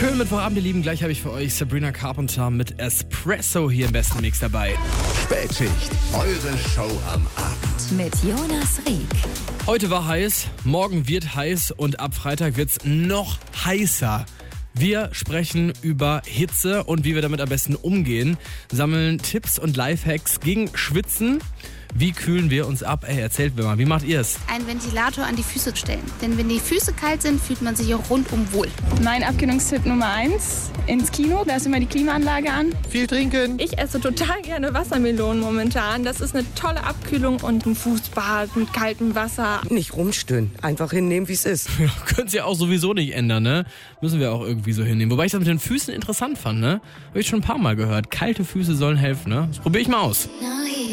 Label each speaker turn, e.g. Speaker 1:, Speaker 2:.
Speaker 1: Schönen Mittwochabend, ihr Lieben. Gleich habe ich für euch Sabrina Carpenter mit Espresso hier im besten Mix dabei.
Speaker 2: Spätschicht, eure Show am Abend.
Speaker 3: Mit Jonas Rieck.
Speaker 1: Heute war heiß, morgen wird heiß und ab Freitag wird's noch heißer. Wir sprechen über Hitze und wie wir damit am besten umgehen, sammeln Tipps und Lifehacks gegen Schwitzen. Wie kühlen wir uns ab? Ey, erzählt mir mal, wie macht ihr es?
Speaker 4: Einen Ventilator an die Füße stellen. Denn wenn die Füße kalt sind, fühlt man sich auch rundum wohl.
Speaker 5: Mein Abkühlungstipp Nummer 1, ins Kino, da ist immer die Klimaanlage an.
Speaker 2: Viel trinken.
Speaker 6: Ich esse total gerne Wassermelonen momentan. Das ist eine tolle Abkühlung und ein Fußbad mit kaltem Wasser.
Speaker 7: Nicht rumstöhnen, einfach hinnehmen, wie es ist.
Speaker 1: Ja, könnt's ja auch sowieso nicht ändern, ne? Müssen wir auch irgendwie so hinnehmen. Wobei ich das mit den Füßen interessant fand, ne? Habe ich schon ein paar Mal gehört. Kalte Füße sollen helfen, ne? Das probiere ich mal aus.